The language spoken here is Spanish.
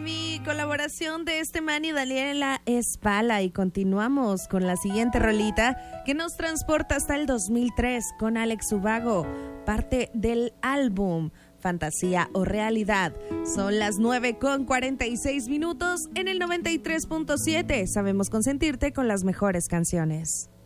Baby, colaboración de este man y Daniela Espala. Y continuamos con la siguiente rolita que nos transporta hasta el 2003 con Alex Ubago, parte del álbum Fantasía o Realidad. Son las 9:46 en el 93.7. Sabemos consentirte con las mejores canciones.